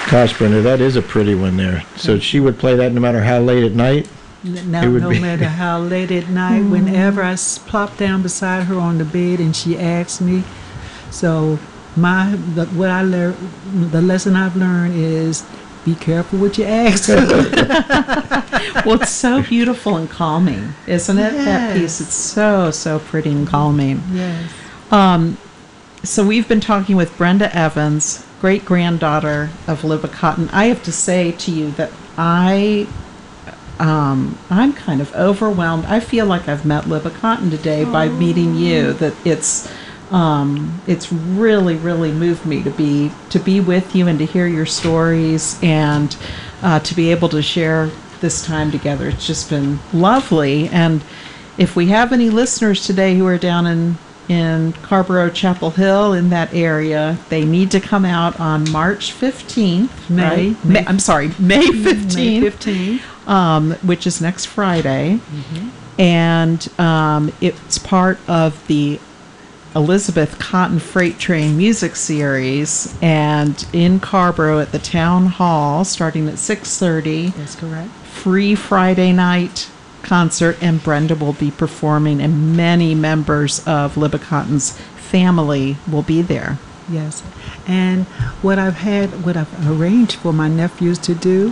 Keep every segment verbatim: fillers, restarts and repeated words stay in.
Gosh, Brenda, that is a pretty one there. So she would play that no matter how late at night? No, no matter how late at night, mm. whenever I plop down beside her on the bed and she asks me. So my the, what I learned, the lesson I've learned is be careful what you ask. Well, it's so beautiful and calming, isn't it? Yes. That piece, it's so, so pretty and calming. Yes. Um, so we've been talking with Brenda Evans, great-granddaughter of Libba Cotten. I have to say to you that I... Um, I'm kind of overwhelmed. I feel like I've met Libba Cotten today oh. by meeting you. That it's, um, it's really, really moved me to be to be with you and to hear your stories and uh, to be able to share this time together. It's just been lovely. And if we have any listeners today who are down in in Carrboro, Chapel Hill, in that area, they need to come out on March fifteenth. May, right? May I'm sorry, May fifteenth. May fifteenth. Um, which is next Friday. Mm-hmm. And um, it's part of the Elizabeth Cotten Freight Train music series, and in Carrboro at the Town Hall, starting at six thirty. That's correct. Free Friday night concert, and Brenda will be performing, and many members of Libba Cotten's family will be there. Yes. And what I've had, what I've arranged for my nephews to do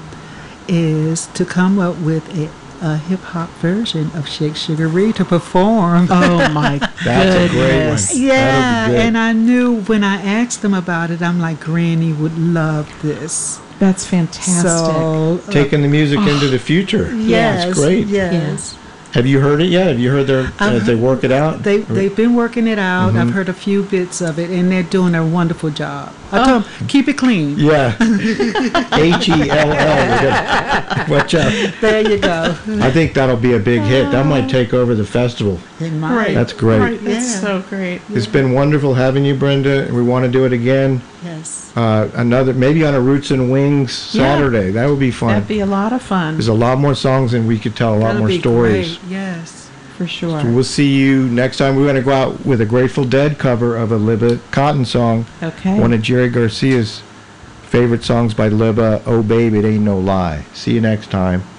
is to come up with a, a hip-hop version of Shake Sugaree to perform. Oh, my goodness. That's a great one. Yeah, and I knew when I asked them about it, I'm like, Granny would love this. That's fantastic. So, uh, Taking the music oh. into the future. Yes, That's great. Yes. yes. Have you heard it yet? Have you heard their, as they work it out? They, they've been working it out. Mm-hmm. I've heard a few bits of it, and they're doing a wonderful job. I told them, keep it clean. Yeah. H E L L. Watch out. There you go. I think that'll be a big hit. That might take over the festival. It might. Right. That's great. Right. That's Yeah. so great. It's been wonderful having you, Brenda. We want to do it again. Yes. Uh, another, maybe on a Roots and Wings Yeah. Saturday. That would be fun. That'd be a lot of fun. There's a lot more songs, and we could tell a lot That'll more be stories. Great. Yes. For sure. So we'll see you next time. We're going to go out with a Grateful Dead cover of a Libba Cotten song. Okay. One of Jerry Garcia's favorite songs by Libba, Oh Babe, It Ain't No Lie. See you next time.